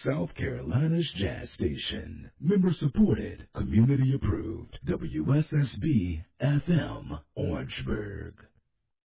South Carolina's jazz station. Member supported, community approved. WSSB FM, Orangeburg.